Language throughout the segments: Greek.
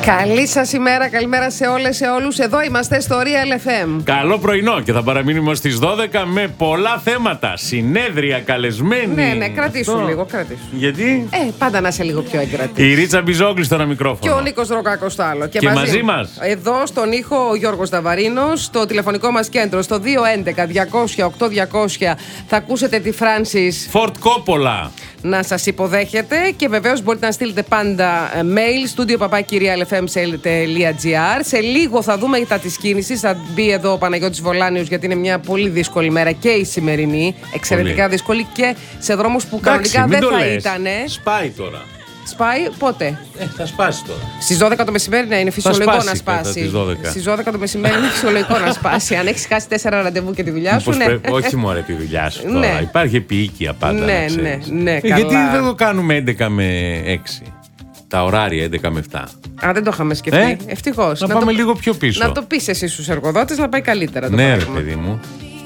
Καλή σας ημέρα, καλημέρα σε όλες, σε όλους. Εδώ είμαστε στο Real FM. Καλό πρωινό και θα παραμείνουμε στις 12 με πολλά θέματα. Συνέδρια, καλεσμένοι. Ναι, κρατήσου λίγο, κρατήσου. Γιατί? Πάντα να είσαι λίγο πιο εγκρατή. Η Ρίτσα Μπιζόγλη στο ένα μικρόφωνο. Και ο Νίκος Ροκάκος στο άλλο. Και μαζί μας. Εδώ στον ήχο ο Γιώργος Δαβαρίνος. Στο τηλεφωνικό μας κέντρο στο 211-200-8200 θα ακούσετε τη Φράνσις Φορτ Κόπολα να σας υποδέχεται και βεβαίως μπορείτε να στείλετε πάντα mail studio@realfm.gr. Σε λίγο θα δούμε τα της κίνησης. Θα μπει εδώ ο Παναγιώτης Βολάνιος γιατί είναι μια πολύ δύσκολη μέρα και η σημερινή. Εξαιρετικά δύσκολη και σε δρόμους που κανονικά δεν θα ήταν. Σπάει τώρα. Σπάει πότε? Θα σπάσει τώρα. Στις 12 το μεσημέρι είναι φυσιολογικό να σπάσει. Στις 12 το μεσημέρι είναι φυσιολογικό να σπάσει. Αν έχεις χάσει 4 ραντεβού και τη δουλειά σου, ναι. Όχι μόνο τη δουλειά σου τώρα. Ναι. Υπάρχει επίοικια πάντα. Ναι, καλά. Γιατί δεν το κάνουμε 11 με 6. Τα ωράρια 11 με 7. Δεν το είχαμε σκεφτεί. Ευτυχώς. Να πάμε λίγο πιο πίσω. Να το πεις εσύ στους εργοδότες να πάει καλύτερα. Ναι, ρε παιδί μου.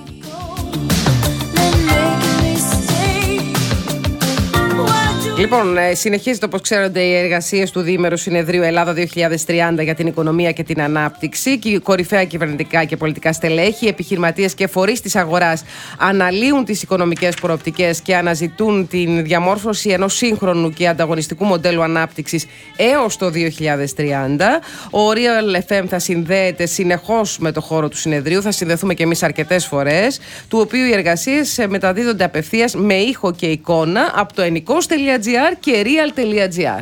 Λοιπόν, συνεχίζεται όπως ξέρετε οι εργασίες του Διήμερου Συνεδρίου Ελλάδα 2030 για την οικονομία και την ανάπτυξη. Και κορυφαία κυβερνητικά και πολιτικά στελέχη, επιχειρηματίες και φορείς της αγοράς αναλύουν τις οικονομικές προοπτικές και αναζητούν την διαμόρφωση ενός σύγχρονου και ανταγωνιστικού μοντέλου ανάπτυξης έως το 2030. Ο Real FM θα συνδέεται συνεχώς με το χώρο του συνεδρίου, θα συνδεθούμε και εμείς αρκετές φορές, του οποίου οι εργασίες μεταδίδονται απευθείας με ήχο και εικόνα από το enikos.gr και real.gr.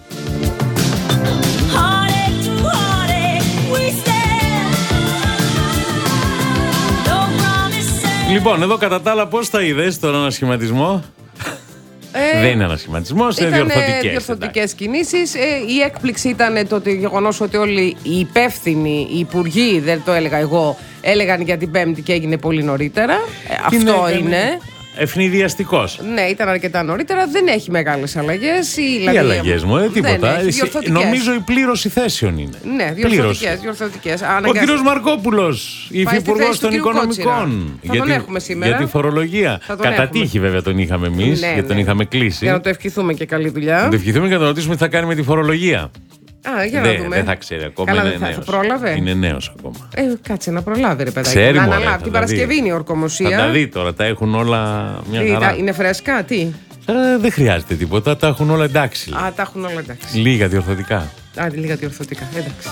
Λοιπόν, εδώ κατά τα άλλα πώς τα είδες τον ανασχηματισμό? Δεν είναι ανασχηματισμός, είναι διορθωτικές κινήσεις. Η έκπληξη ήταν το γεγονός ότι όλοι οι υπεύθυνοι, οι υπουργοί, δεν το έλεγα εγώ, έλεγαν για την Πέμπτη και έγινε πολύ νωρίτερα. Αυτό είναι. Ευνηδιαστικός. Ναι, ήταν αρκετά νωρίτερα. Δεν έχει μεγάλες αλλαγές. Τι αλλαγές μου, τίποτα. Νομίζω η πλήρωση θέσεων είναι. Ναι, διορθωτικές. Ο κύριος Μαρκόπουλος, υφυπουργός των Οικονομικών. Θα τον έχουμε σήμερα. Για τη φορολογία. Κατά τύχη βέβαια τον είχαμε εμείς, γιατί τον είχαμε κλείσει. Για να το ευχηθούμε και καλή δουλειά. Να το ευχηθούμε και να τον ρωτήσουμε τι θα κάνει με τη φορολογία. Για να δούμε. Δεν θα ξέρει ακόμα. Καλά, θα πρόλαβε. Είναι νέος ακόμα. Κάτσε να προλάβει, ρε παιδάκι. Ξέρει, να αναλάβει. Την Παρασκευή είναι η ορκομοσία. Θα τα δει τώρα, τα έχουν όλα μια χαρά. Είναι φρέσκα, τι. Δεν χρειάζεται τίποτα, τα έχουν όλα εντάξει. Τα έχουν όλα εντάξει. Λίγα διορθωτικά. Λίγα διορθωτικά, εντάξει.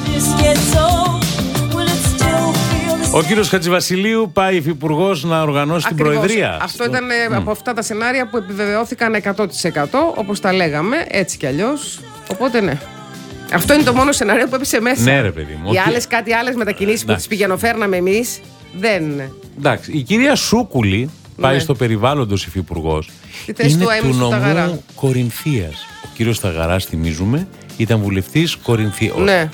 Ο κύριος Χατζηβασιλείου πάει υφυπουργός να οργανώσει την Προεδρία. Αυτό ήταν από αυτά τα σενάρια που επιβεβαιώθηκαν 100%, όπως τα λέγαμε, έτσι κι αλλιώς. Οπότε ναι. Αυτό είναι το μόνο σενάριο που έπεσε μέσα. Ναι, ρε παιδί μου. Οι άλλες μετακινήσεις που τις πηγαινοφέρναμε εμείς δεν είναι. Εντάξει. Η κυρία Σούκουλη πάει στο περιβάλλοντος υφυπουργός. Είναι του νομού Κορινθίας. Ο κύριος Σταγαράς, θυμίζουμε, ήταν βουλευτής Κορινθίας. Ναι,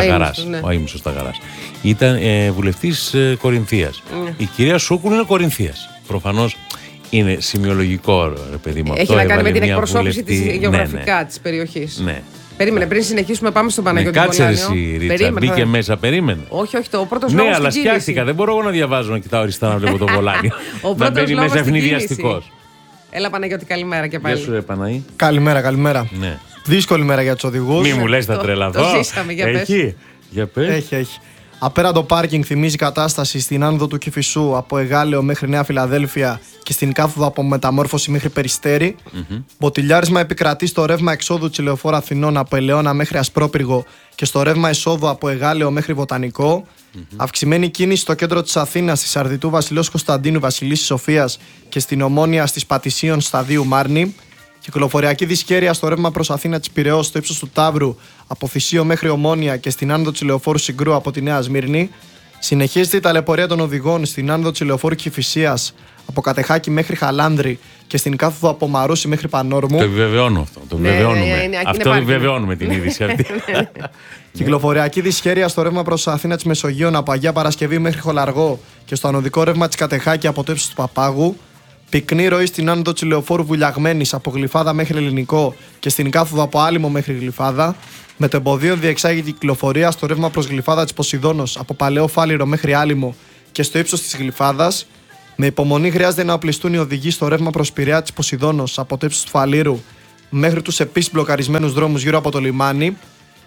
ο Αΐμσος Σταγαράς. Ήταν βουλευτής Κορινθίας. Η κυρία Σούκουλη είναι Κορινθίας. Προφανώς είναι σημειολογικό, ρε παιδί μου. Έχει να κάνει με την εκπροσώπηση της γεωγραφικά της περιοχής. Ναι. Περίμενε, πριν συνεχίσουμε, πάμε στον Παναγιώτη Βολάνιο. Κάτσε εσύ, Ρίτσα, μπήκε μέσα, περίμενε. Όχι, το πρώτος λόγος. Ναι, αλλά σκιάστηκα. Δεν μπορώ εγώ να διαβάζω, να κοιτάω αριστερά να βλέπω το Βολάνιο. Να μπαίνει μέσα ευνηδιαστικός. Έλα, Παναγιώτη, καλημέρα και πάλι. Γεια σου, Παναή. Καλημέρα. Ναι. Δύσκολη μέρα για τους οδηγούς. Μη μου λες τα τρελαθώ. Το ζήσαμε, για πες. Έχει. Για πες. Έχει. Απέραντο πάρκινγκ θυμίζει κατάσταση στην άνοδο του Κηφισού από Εγάλεο μέχρι Νέα Φιλαδέλφια και στην κάθοδο από Μεταμόρφωση μέχρι Περιστέρι. Μποτιλιάρισμα επικρατεί στο ρεύμα εξόδου της Λεωφόρου Αθηνών από Ελαιώνα μέχρι Ασπρόπυργο και στο ρεύμα εισόδου από Εγάλεο μέχρι Βοτανικό. Αυξημένη κίνηση στο κέντρο της Αθήνας, στη Σαρδιτού Βασιλέως Κωνσταντίνου Βασιλίσσης Σοφίας και στην Ομόνια στις Πατησίων Σταδίου Μάρνη. Κυκλοφοριακή δυσχέρεια στο ρεύμα προς Αθήνα της Πειραιώς στο ύψος του Ταύρου από Θησίο μέχρι Ομόνια και στην άνοδο της Λεωφόρου Συγκρού από τη Νέα Σμύρνη. Συνεχίζεται η ταλαιπωρία των οδηγών στην άνοδο της Λεωφόρου Κηφισίας από Κατεχάκη μέχρι Χαλάνδρη και στην κάθοδο από Μαρούσι μέχρι Πανόρμου. Το επιβεβαιώνω αυτό. Το επιβεβαιώνουμε. Αυτό επιβεβαιώνουμε την είδηση αυτή. Κυκλοφοριακή δυσχέρεια στο ρεύμα προς Αθήνα της Μεσογείων από Αγία Παρασκευή μέχρι Χολαργό και στο ανωδικό ρεύμα της Κατεχάκη από το ύψος του Παπάγου. Πυκνή ροή στην άνοδο της Λεωφόρου Βουλιαγμένης από Γλυφάδα μέχρι Ελληνικό και στην κάθοδο από Άλυμο μέχρι Γλυφάδα. Με το εμποδίο διεξάγεται η κυκλοφορία στο ρεύμα προς Γλυφάδα της Ποσειδώνος από Παλαιό Φάληρο μέχρι Άλυμο και στο ύψος της Γλυφάδας. Με υπομονή χρειάζεται να οπλιστούν οι οδηγοί στο ρεύμα προς Πειραιά της Ποσειδώνος από το ύψος του Φαλήρου μέχρι τους επίσης μπλοκαρισμένους δρόμους γύρω από το λιμάνι.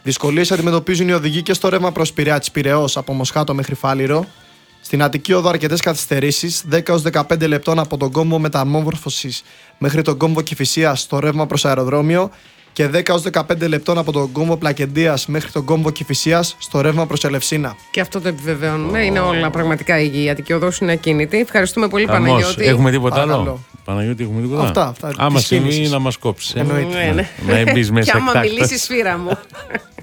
Δυσκολίες αντιμετωπίζουν οι οδηγοί και στο ρεύμα προς Πειραιά της Πειραιώς από Μοσχάτο μέχρι Φάληρο. Στην Αττική Οδό αρκετές καθυστερήσεις, 10-15 λεπτών από τον κόμβο Μεταμόρφωσης μέχρι τον κόμβο Κηφισίας στο ρεύμα προς αεροδρόμιο και 10-15 λεπτών από τον κόμβο Πλακεντίας μέχρι τον κόμβο Κηφισίας στο ρεύμα προς Ελευσίνα. Και αυτό το επιβεβαιώνουμε. Είναι όλα πραγματικά υγιή. Η Αττική Οδός είναι ακίνητη. Ευχαριστούμε πολύ, Παναγιώτη. Έχουμε τίποτα άλλο? Παναγιώτη, έχουμε τίποτα? Αυτά. Άμα συμβεί να μας κόψεις. Εννοείται. Να εμπείς μέσα. Και άμα μιλήσεις, σφύρα μου.